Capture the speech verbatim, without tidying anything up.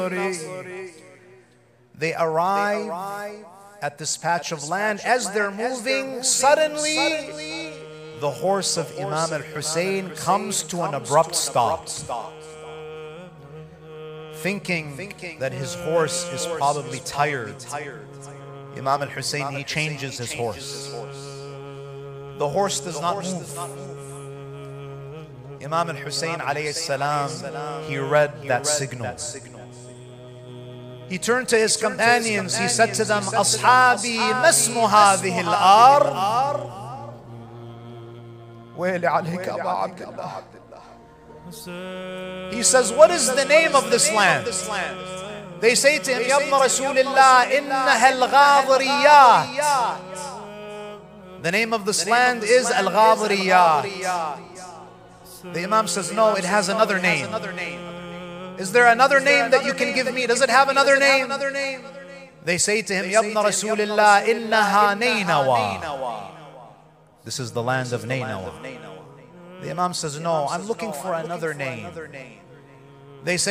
They arrive at this patch of land. As they're moving, suddenly the horse of Imam al-Hussein comes to an abrupt stop. Thinking that his horse is probably tired, Imam al-Hussein, he changes his horse. The horse does not move. Imam al-Hussein alayhi salam, he read that signal. He turned to his companions, he said to them, Ashabi, masmu hadhihi al-ard? Waili alayka Aba Abdullah. He says, what is the name of this land? They say to him, Ya ibn Rasulillah, innaha al-Ghadriyat. The name of this land is Al-Ghadriyat. The Imam says, no, it has another name. Is there another name that you can give me? Does it have another name? They say to him, Ya ibn Rasulillah, innaha Nainawa. This is the land of Nainawa. The Imam says, no, I'm looking for another name. They say,